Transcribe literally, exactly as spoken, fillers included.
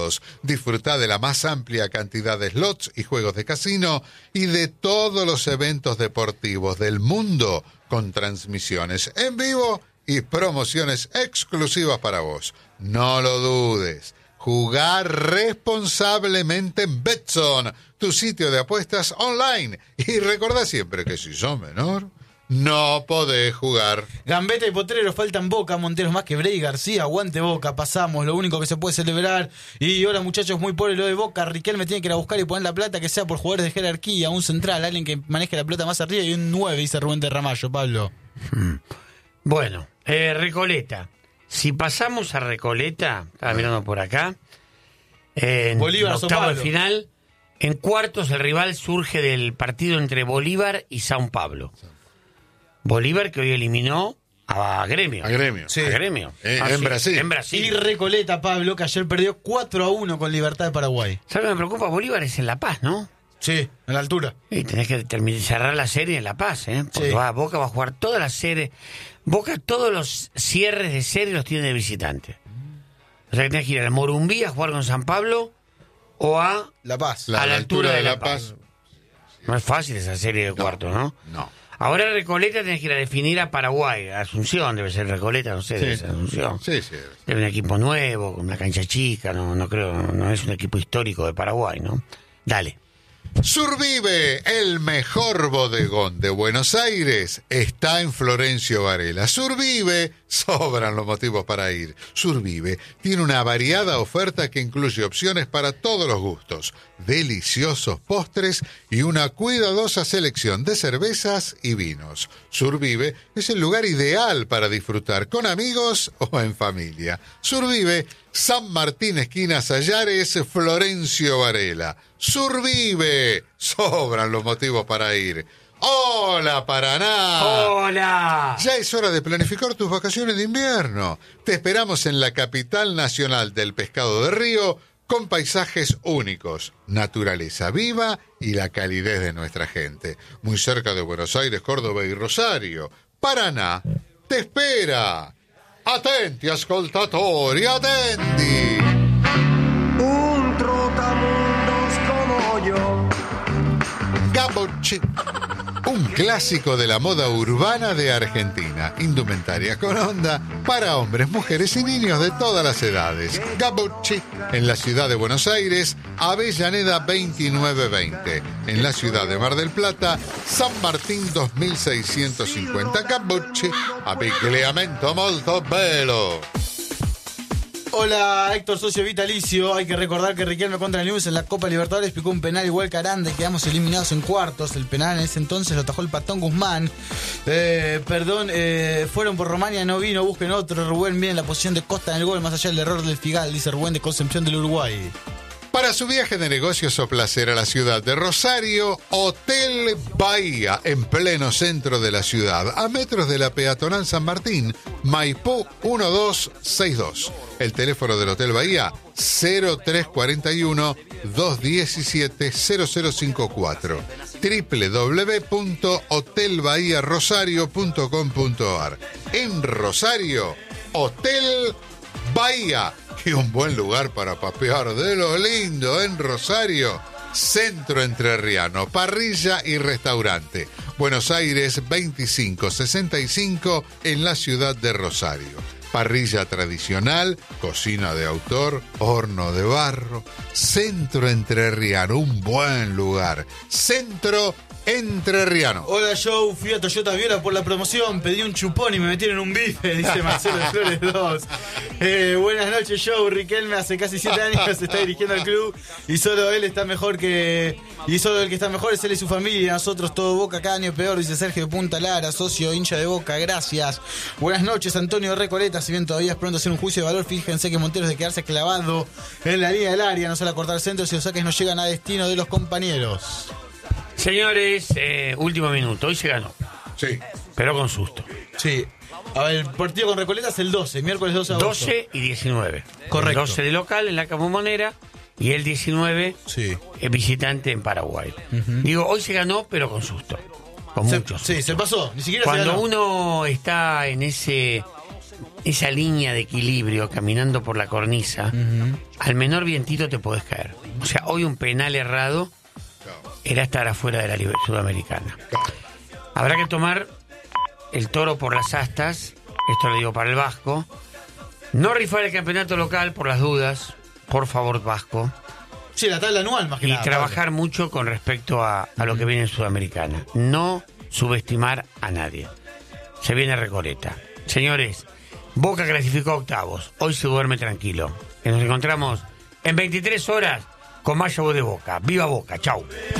todos. Disfruta de la más amplia cantidad de slots y juegos de casino y de todos los eventos deportivos del mundo con transmisiones en vivo y promociones exclusivas para vos. No lo dudes. Jugar responsablemente en Betzon, tu sitio de apuestas online. Y recordá siempre que si sos menor, no podés jugar. Gambetta y Potrero, faltan Boca, Monteros más que Bray García, aguante Boca, pasamos, lo único que se puede celebrar. Y hola muchachos, muy pobre lo de Boca, Riquelme tiene que ir a buscar y poner la plata, que sea por jugadores de jerarquía, un central, alguien que maneje la pelota más arriba y un nueve, dice Rubén de Ramallo, Pablo. Hmm. Bueno, eh, Recoleta. Si pasamos a Recoleta, estaba mirando por acá, en Bolívar, octavo de final, en cuartos el rival surge del partido entre Bolívar y São Paulo. Bolívar que hoy eliminó a Gremio. A Gremio. Sí. A Gremio. Eh, Ah, en sí, Brasil. En Brasil. Y Recoleta, Pablo, que ayer perdió cuatro a uno con Libertad de Paraguay. ¿Sabes lo que me preocupa? Bolívar es en La Paz, ¿no? Sí, a la altura. Y tenés que terminar, cerrar la serie en La Paz, ¿eh? Porque Sí. va, Boca va a jugar todas las series. Boca todos los cierres de serie los tiene de visitante. O sea que tenés que ir al Morumbí a jugar con San Pablo o a, La Paz. La- a la, la altura, altura de de La La Paz. Paz. No es fácil esa serie de cuartos, ¿no? No. Ahora Recoleta tenés que ir a definir a Paraguay. Asunción debe ser Recoleta, no sé, debe ser Asunción. Sí, sí. Debe ser un equipo nuevo, con una cancha chica, no, no creo, no es un equipo histórico de Paraguay, ¿no? Dale. Survive, el mejor bodegón de Buenos Aires, está en Florencio Varela. Survive, sobran los motivos para ir. Survive tiene una variada oferta que incluye opciones para todos los gustos, deliciosos postres y una cuidadosa selección de cervezas y vinos. Survive es el lugar ideal para disfrutar con amigos o en familia. Survive, San Martín, esquina Sayares, Florencio Varela. Survive, sobran los motivos para ir. ¡Hola, Paraná! ¡Hola! Ya es hora de planificar tus vacaciones de invierno. Te esperamos en la capital nacional del pescado de río, con paisajes únicos, naturaleza viva y la calidez de nuestra gente. Muy cerca de Buenos Aires, Córdoba y Rosario. Paraná te espera. Attenti, ascoltatori, attendi. Un trotamundos como yo. Gabocci, un clásico de la moda urbana de Argentina. Indumentaria con onda para hombres, mujeres y niños de todas las edades. Gabocci, en la ciudad de Buenos Aires, Avellaneda veintinueve veinte. En la ciudad de Mar del Plata, San Martín dos mil seiscientos cincuenta. Gabocci, abbigliamento molto bello. Hola, Héctor, socio vitalicio. Hay que recordar que Riquelme contra News en la Copa Libertadores picó un penal igual que Aranda y quedamos eliminados en cuartos. El penal en ese entonces lo atajó el Patón Guzmán. Eh, perdón, eh, fueron por Romania, no vino, busquen otro. Rubén viene en la posición de Costa en el gol, más allá del error del Figal, dice Rubén de Concepción del Uruguay. Para su viaje de negocios o placer a la ciudad de Rosario, Hotel Bahía, en pleno centro de la ciudad, a metros de la peatonal San Martín, Maipú uno dos seis dos. El teléfono del Hotel Bahía, cero tres cuatro uno, dos uno siete, cero cero cinco cuatro. doble u doble u doble u punto hotel bahía rosario punto com punto a r. En Rosario, Hotel Bahía. Y un buen lugar para papear de lo lindo en Rosario. Centro Entrerriano, parrilla y restaurante. Buenos Aires veinticinco sesenta y cinco en la ciudad de Rosario. Parrilla tradicional, cocina de autor, horno de barro. Centro Entrerriano, un buen lugar. Centro Entrerriano. Hola, Joe, fui a Toyota Viola por la promoción, pedí un chupón y me metieron un bife, dice Marcelo de Flores dos. Eh, buenas noches, Joe. Riquelme hace casi siete años se está dirigiendo al club y solo él está mejor que... Y solo el que está mejor es él y su familia. Nosotros todo Boca, cada año peor, dice Sergio de Punta Lara, socio hincha de Boca, gracias. Buenas noches, Antonio Recoleta. Si bien todavía es pronto hacer un juicio de valor, fíjense que Monteros de quedarse clavado en la línea del área, no sale a cortar centros y los saques no llegan a destino de los compañeros. Señores, eh, último minuto. Hoy se ganó, Sí. pero con susto. Sí. A ver, el partido con Recoleta es el doce, miércoles doce de agosto. doce y diecinueve. Correcto. El doce de local en la Bombonera y el diecinueve Sí. es visitante en Paraguay. Digo, hoy se ganó, pero con susto. Con Se- mucho susto. sí, se pasó. Ni siquiera se Cuando ganó. uno está en ese esa línea de equilibrio caminando por la cornisa, uh-huh. al menor vientito te podés caer. O sea, hoy un penal errado era estar afuera de la Liga Sudamericana. Habrá que tomar el toro por las astas, esto lo digo para el Vasco. No rifar el campeonato local por las dudas, por favor, Vasco. Sí, la tabla anual, más que Y nada, trabajar Pablo. mucho con respecto a, a lo que viene en Sudamericana. No subestimar a nadie. Se viene Recoleta. Señores, Boca clasificó a octavos. Hoy se duerme tranquilo. Nos encontramos en veintitrés horas con más show de Boca. ¡Viva Boca! ¡Chau!